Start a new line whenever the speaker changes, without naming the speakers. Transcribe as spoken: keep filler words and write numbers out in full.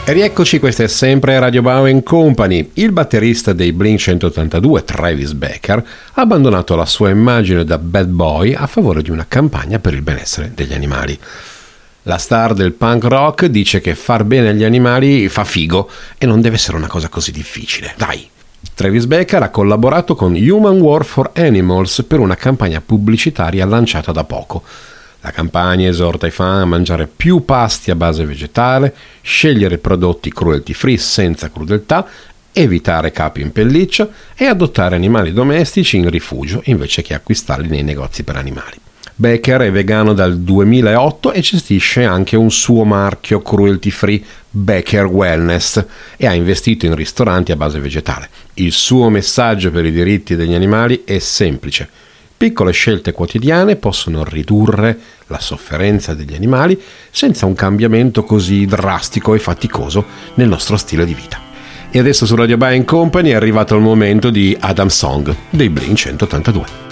E rieccoci, questa è sempre Radio Bau Company. Il batterista dei Blink centottantadue, Travis Barker, ha abbandonato la sua immagine da bad boy a favore di una campagna per il benessere degli animali. La star del punk rock dice che far bene agli animali fa figo e non deve essere una cosa così difficile. Dai! Travis Barker ha collaborato con Human War for Animals per una campagna pubblicitaria lanciata da poco. La campagna esorta i fan a mangiare più pasti a base vegetale, scegliere prodotti cruelty free senza crudeltà, evitare capi in pelliccia e adottare animali domestici in rifugio invece che acquistarli nei negozi per animali. Barker è vegano dal duemilaotto e gestisce anche un suo marchio cruelty free, Barker Wellness, e ha investito in ristoranti a base vegetale. Il suo messaggio per i diritti degli animali è semplice. Piccole scelte quotidiane possono ridurre la sofferenza degli animali senza un cambiamento così drastico e faticoso nel nostro stile di vita. E adesso su Radio Bau Company è arrivato il momento di Adam Song dei Blink centottantadue.